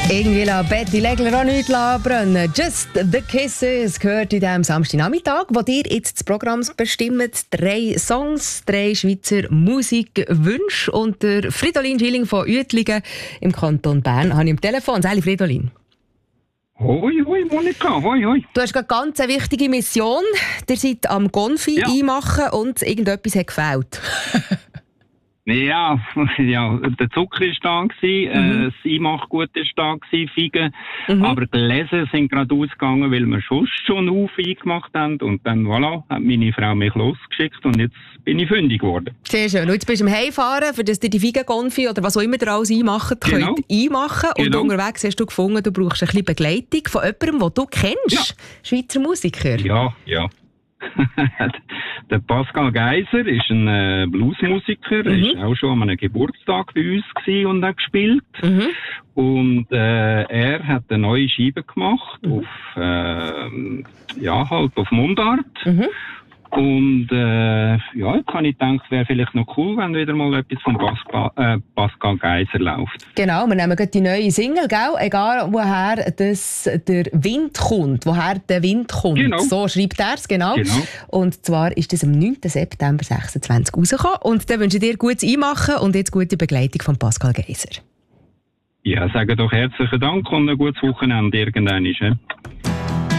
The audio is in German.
Irgendwie lassen Betty Legler auch nicht brennen. Just the Kisses gehört in diesem Samstagnachmittag, wo ihr jetzt das Programm bestimmt. 3 Songs, 3 Schweizer Musikwünsche. Und der Fridolin Schilling von Uetlingen im Kanton Bern habe ich am Telefon. Sali Fridolin. Hoi, hoi, Monika, hoi, hoi. Du hast eine ganz wichtige Mission. Ihr seid am Konfi einmachen und irgendetwas hat gefehlt. Ja, der Zucker war da, das Einmachgut war da, Feigen. Aber gelesen sind gerade ausgegangen, weil wir schon auf eingemacht haben. Und dann, voilà, hat meine Frau mich losgeschickt und jetzt bin ich fündig geworden. Sehr schön. Und jetzt bist du am Heimfahren, für das ihr die Feigenkonfi oder was auch immer ihr alles einmachen könnt, einmachen. Und unterwegs hast du gefunden, du brauchst ein bisschen Begleitung von jemandem, den du kennst. Schweizer Musiker. Ja. Der Pascal Geiser ist ein Bluesmusiker. Er war auch schon an einem Geburtstag bei uns und hat gespielt. Und er hat eine neue Scheibe gemacht auf Mundart. Und jetzt habe ich gedacht, es wäre vielleicht noch cool, wenn wieder mal etwas von Pascal Geiser läuft. Genau, wir nehmen die neue Single, gell? Egal woher der Wind kommt. Woher der Wind kommt. Genau. So schreibt er es, genau. Und zwar ist das am 9. September 2026 rausgekommen. Und dann wünsche ich dir gutes Einmachen und jetzt gute Begleitung von Pascal Geiser. Ja, sage doch herzlichen Dank und ein gutes Wochenende irgendwann.